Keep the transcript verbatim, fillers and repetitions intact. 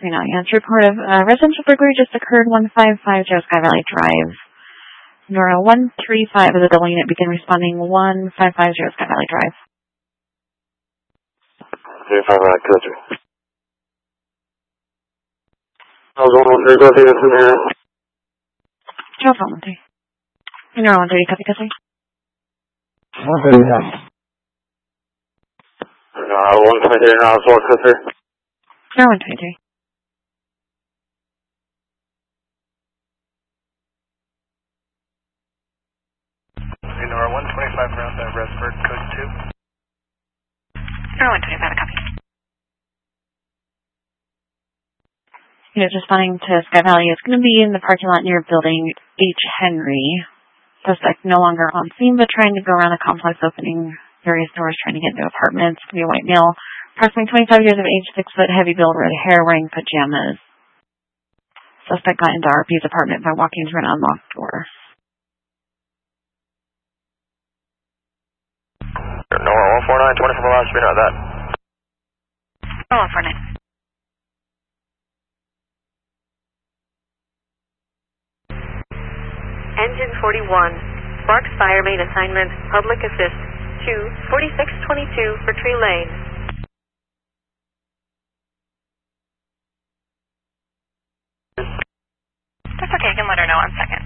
Right now, yes, report of uh, residential burglary just occurred, one five five zero Sky Valley Drive. Nora one three five of the double unit begin responding, one five five zero Sky Valley Drive. three five nine, country. I was on three, go see this in here. Alpha one three. Nora one three, copy, country. one thirty, yeah. Nora one twenty-three, Nora four, country. Nora one twenty-three. Nora one twenty-five, around that Resburg, code two. Nora one twenty-five, copy. You know, just responding to Sky Valley, it's going to be in the parking lot near building H. Henry. Suspect no longer on scene, but trying to go around the complex, opening various doors, trying to get into apartments. It's going to be a white male, approximately twenty-five years of age, six foot, heavy build, red hair, wearing pajamas. Suspect got into R P's apartment by walking through an unlocked door. Nora one four nine, twenty-four miles, speed out that. Oh, one four nine. Engine forty-one, Sparks Fire Main Assignment, Public Assist to forty-six twenty-two for Tree Lane. That's okay, I can let her know one second.